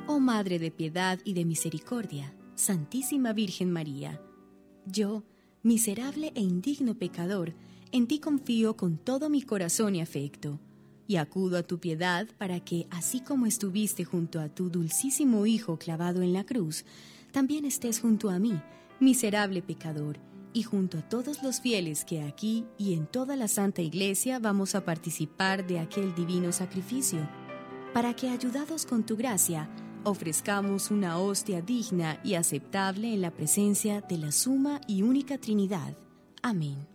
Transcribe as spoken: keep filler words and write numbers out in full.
Oh Madre de piedad y de misericordia, Santísima Virgen María, yo, miserable e indigno pecador, en ti confío con todo mi corazón y afecto, y acudo a tu piedad para que, así como estuviste junto a tu dulcísimo Hijo clavado en la cruz, también estés junto a mí, miserable pecador, y junto a todos los fieles que aquí y en toda la Santa Iglesia vamos a participar de aquel divino sacrificio, para que, ayudados con tu gracia, ofrezcamos una hostia digna y aceptable en la presencia de la Suma y Única Trinidad. Amén.